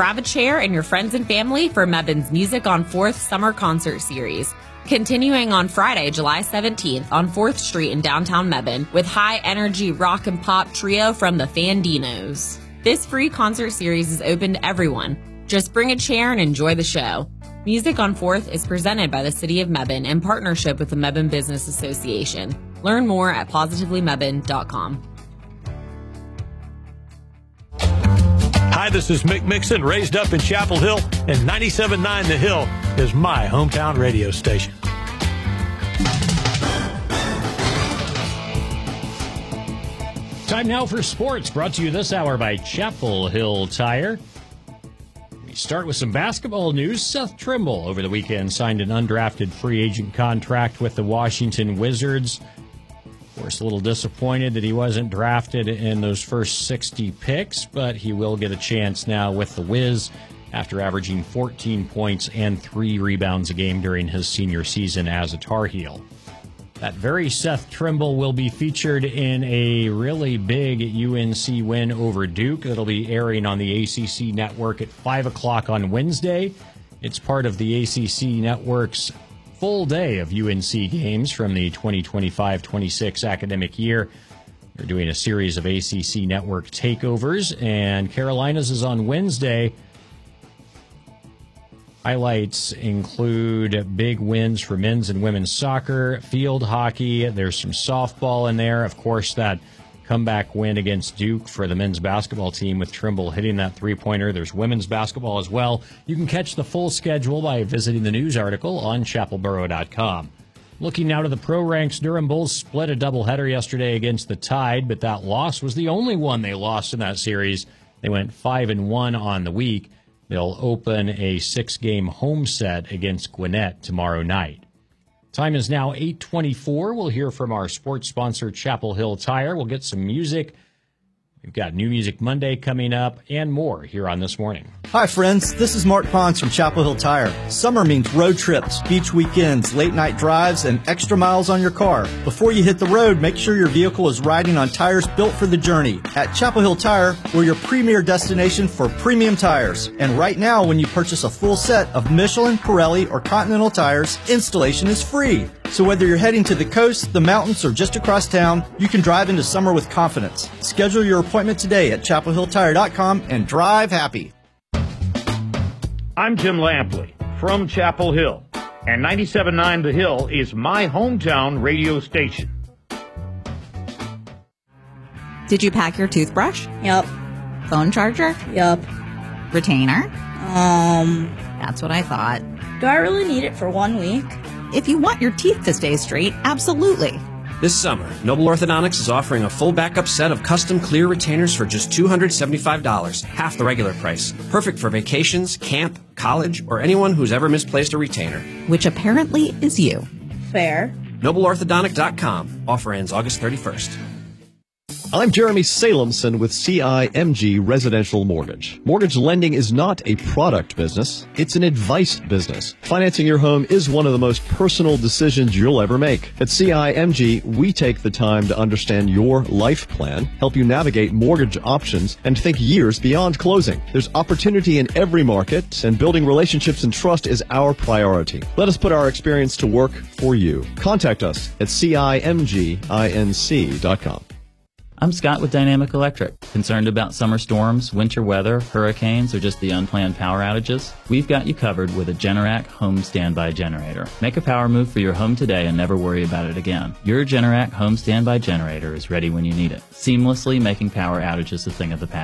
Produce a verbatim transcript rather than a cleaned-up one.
grab a chair and your friends and family for Mebban's Music on fourth Summer Concert Series. Continuing on Friday, July seventeenth on fourth Street in downtown Mebban with high-energy rock and pop trio from the Fandinos. This free concert series is open to everyone. Just bring a chair and enjoy the show. Music on fourth is presented by the City of Mebban in partnership with the Mebban Business Association. Learn more at positively mebban dot com. Hi, this is Mick Mixon, raised up in Chapel Hill, and ninety-seven point nine The Hill is my hometown radio station. Time now for sports, brought to you this hour by Chapel Hill Tire. We start with some basketball news. Seth Trimble over the weekend signed an undrafted free agent contract with the Washington Wizards. Of course, a little disappointed that he wasn't drafted in those first sixty picks, but he will get a chance now with the Wiz after averaging fourteen points and three rebounds a game during his senior season as a Tar Heel. That very Seth Trimble will be featured in a really big U N C win over Duke. It'll be airing on the A C C network at five o'clock on Wednesday. It's part of the A C C network's full day of U N C games from the twenty twenty-five twenty-six academic year. They're doing a series of A C C network takeovers, and Carolinas is on Wednesday. Highlights include big wins for men's and women's soccer, field hockey. There's some softball in there. Of course, that comeback win against Duke for the men's basketball team with Trimble hitting that three-pointer. There's women's basketball as well. You can catch the full schedule by visiting the news article on chapel borough dot com. Looking now to the pro ranks, Durham Bulls split a doubleheader yesterday against the Tide, but that loss was the only one they lost in that series. They went five and one on the week. They'll open a six-game home set against Gwinnett tomorrow night. Time is now eight twenty-four. We'll hear from our sports sponsor, Chapel Hill Tire. We'll get some music. We've got New Music Monday coming up and more here on This Morning. Hi, friends. This is Mark Pons from Chapel Hill Tire. Summer means road trips, beach weekends, late-night drives, and extra miles on your car. Before you hit the road, make sure your vehicle is riding on tires built for the journey. At Chapel Hill Tire, we're your premier destination for premium tires. And right now, when you purchase a full set of Michelin, Pirelli, or Continental tires, installation is free. So whether you're heading to the coast, the mountains, or just across town, you can drive into summer with confidence. Schedule your appointment today at chapel hill tire dot com and drive happy. I'm Jim Lampley from Chapel Hill, and ninety-seven point nine The Hill is my hometown radio station. Did you pack your toothbrush? Yep. Phone charger? Yep. Retainer? Um, That's what I thought. do I really need it for one week? If you want your teeth to stay straight, absolutely. This summer, Noble Orthodontics is offering a full backup set of custom clear retainers for just two hundred seventy-five dollars, half the regular price. Perfect for vacations, camp, college, or anyone who's ever misplaced a retainer. Which apparently is you. Fair. noble orthodontic dot com. Offer ends August thirty-first. I'm Jeremy Salemson with C I M G Residential Mortgage. Mortgage lending is not a product business, it's an advice business. Financing your home is one of the most personal decisions you'll ever make. At C I M G, we take the time to understand your life plan, help you navigate mortgage options, and think years beyond closing. There's opportunity in every market, and building relationships and trust is our priority. Let us put our experience to work for you. Contact us at C I M G inc dot com. I'm Scott with Dynamic Electric. Concerned about summer storms, winter weather, hurricanes, or just the unplanned power outages? We've got you covered with a Generac home standby generator. Make a power move for your home today and never worry about it again. Your Generac home standby generator is ready when you need it, seamlessly making power outages a thing of the past.